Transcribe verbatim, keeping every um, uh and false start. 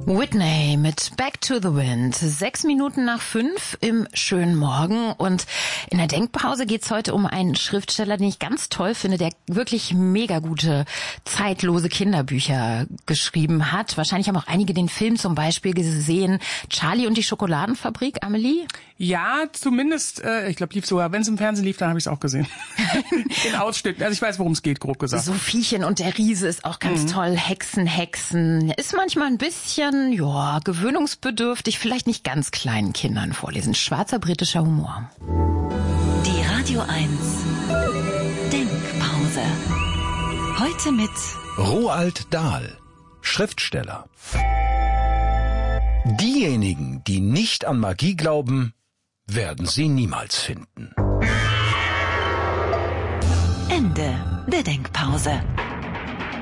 Whitney mit Back to the Wind. Sechs Minuten nach fünf im schönen Morgen. Und in der Denkpause geht's heute um einen Schriftsteller, den ich ganz toll finde, der wirklich mega gute, zeitlose Kinderbücher geschrieben hat. Wahrscheinlich haben auch einige den Film zum Beispiel gesehen. Charlie und die Schokoladenfabrik, Amelie? Ja, zumindest, äh, ich glaube, lief sogar, wenn es im Fernsehen lief, dann habe ich es auch gesehen. In Ausschnitten. Also ich weiß, worum es geht, grob gesagt. Sophiechen und der Riese ist auch ganz mhm. toll. Hexen, Hexen. Ist manchmal ein bisschen, ja, gewöhnungsbedürftig, vielleicht nicht ganz kleinen Kindern vorlesen. Schwarzer britischer Humor. Die Radio eins Denkpause. Heute mit Roald Dahl, Schriftsteller. Diejenigen, die nicht an Magie glauben, werden sie niemals finden. Ende der Denkpause.